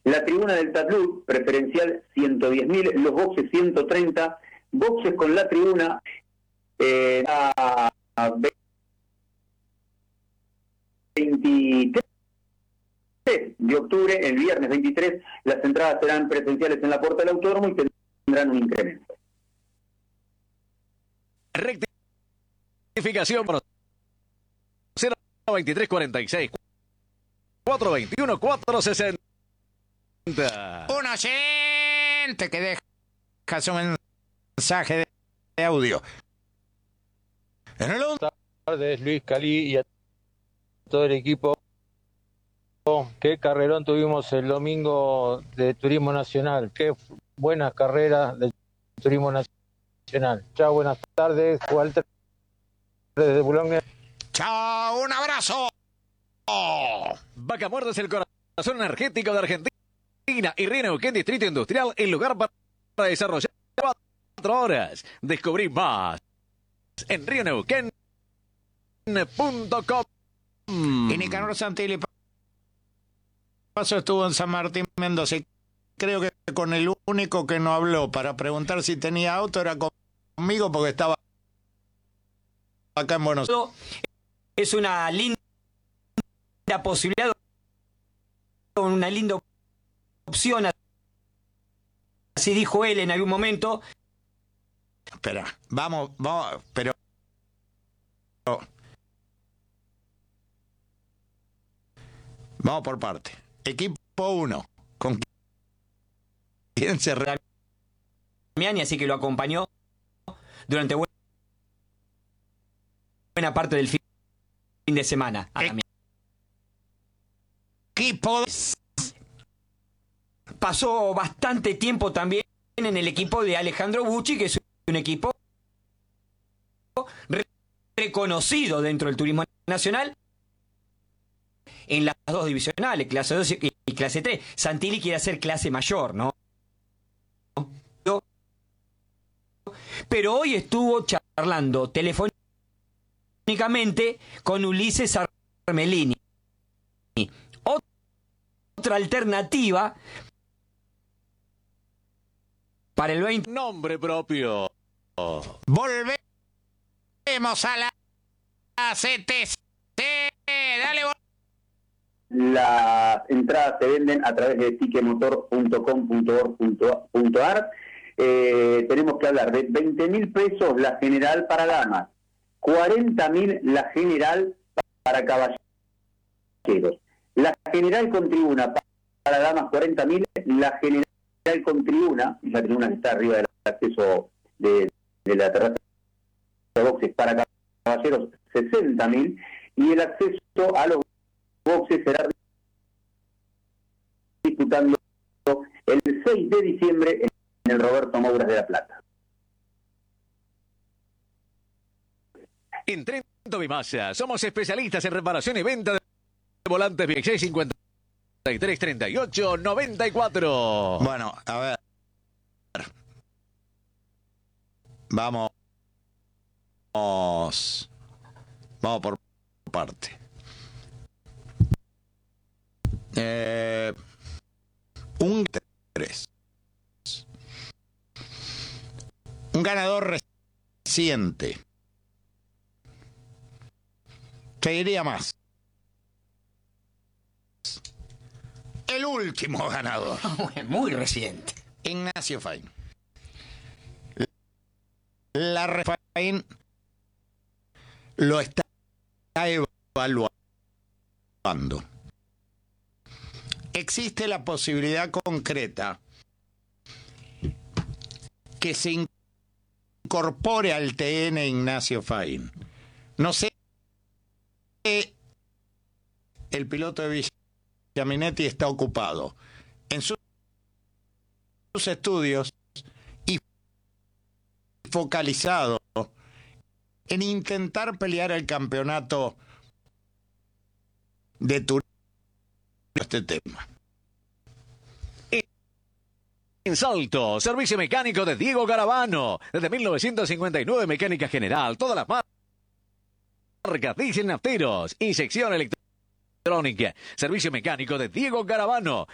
La tribuna del Tatlú, preferencial 110.000, los boxes 130, boxes con la tribuna a 23 de octubre, el viernes 23, las entradas serán presenciales en la puerta del autódromo y tendrán un incremento. Rectificación 02346 421 460. Un oyente que deja su mensaje de audio. Buenas tardes, Luis Calí y a todo el equipo. Qué carrerón tuvimos el domingo de Turismo Nacional. Qué buena carrera del Turismo Nacional. Chao, buenas tardes. Walter desde Boulogne. Chao, un abrazo. Vaca Muerta es el corazón energético de Argentina y Río Neuquén Distrito Industrial, el lugar para desarrollar 4 horas. Descubrí más en rioneuquén.com. Y Nicanor Santilli Paso estuvo en San Martín, Mendoza. Creo que con el único que no habló para preguntar si tenía auto era conmigo, porque estaba acá en Buenos Aires. Es una linda posibilidad, una linda opción, así dijo él en algún momento. Espera, vamos, pero vamos por parte. Equipo 1, ¿con quién se Damiani, así que lo acompañó durante buena parte del fin de semana. Equipo pasó bastante tiempo también en el equipo de Alejandro Bucci, que es un equipo reconocido dentro del turismo nacional en las 2 divisionales, clase 2 y clase 3. Santilli quiere hacer clase mayor, ¿no? Pero hoy estuvo charlando telefónicamente con Ulises Armelini. Otra alternativa para el 20. Nombre propio. Volvemos a la CTC. Dale, Las entradas se venden a través de tiquemotor.com.or.ar. Tenemos que hablar de 20.000 pesos la general para damas, 40.000 la general para caballeros. La general con tribuna para damas 40.000, la general con tribuna, la tribuna que está arriba del acceso de la terraza de boxes para caballeros 60.000, y el acceso a los boxes será disputando el 6 de diciembre en el Roberto Mouras de La Plata. En Trento Bimasa, somos especialistas en reparación y venta de volantes VX 53 38 94. Bueno, a ver. Vamos por parte. Un 3. Un ganador reciente. Te diría más. El último ganador. Muy reciente. Ignacio Fain. La Refain lo está evaluando. Existe la posibilidad concreta que se incorpore al TN Ignacio Fain. No sé, el piloto de Villaminetti está ocupado en sus estudios y focalizado en intentar pelear el campeonato de turismo. Este tema. En Salto, servicio mecánico de Diego Garavano. Desde 1959, mecánica general. Todas las marcas, diésel, nafteros y sección electrónica. Servicio mecánico de Diego Garavano.